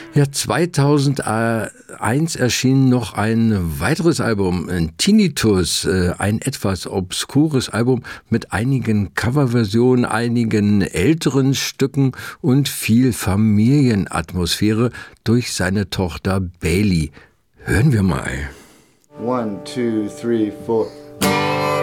Ja, 2001 erschien noch ein weiteres Album, Tinnitus, ein etwas obskures Album mit einigen Coverversionen, einigen älteren Stücken und viel Familienatmosphäre durch seine Tochter Bailey. Hören wir mal. 1, 2, 3, 4